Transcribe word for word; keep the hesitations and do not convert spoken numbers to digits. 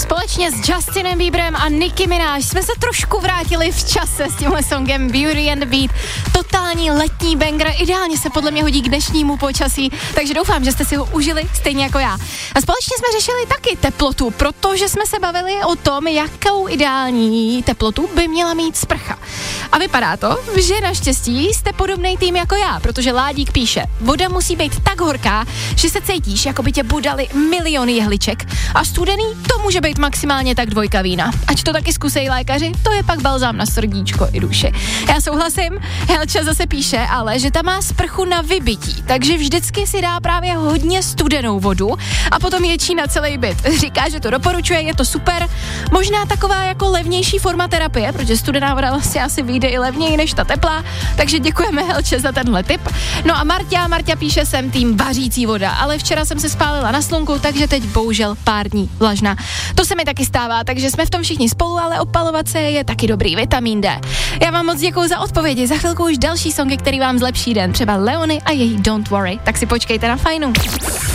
Společně s Justinem Bieberem a Nicki Minaj jsme se trošku vrátili v čase s tímhle songem Beauty and the Beat. Totální letní banger, ideálně se podle mě hodí k dnešnímu počasí, takže doufám, že jste si ho užili stejně jako já. A společně jsme řešili taky teplotu, protože jsme se bavili o tom, jakou ideální teplotu by měla mít sprcha. A vypadá to, že naštěstí jste podobnej tým jako já, protože Ládík píše, voda musí být tak horká, že se cítíš, jako by tě budali miliony jehliček, a studený to může být maximálně tak dvojka vína. Ať to taky zkusej lékaři, to je pak balzám na srdíčko i duši. Já souhlasím, Helča zase píše, ale že ta má sprchu na vybití, takže vždycky si dá právě hodně studenou vodu a potom ječí na celý byt. Říká, že to doporučuje, je to super, možná taková jako levnější forma terapie, protože studená voda vlastně asi vyjde i levněji než ta teplá, takže děkujeme Helče za tenhle tip. No a Marťa, Marťa píše, jsem tým vařící voda, ale včera jsem se spálila na slunku, takže teď bohužel pár dní vlažná. To se mi taky stává, takže jsme v tom všichni spolu, ale opalovat se je taky dobrý, vitamin D. Já vám moc děkuju za odpovědi, za chvilku už další songy, který vám zlepší den, třeba Leony a její Don't Worry, tak si počkejte na Fajnu.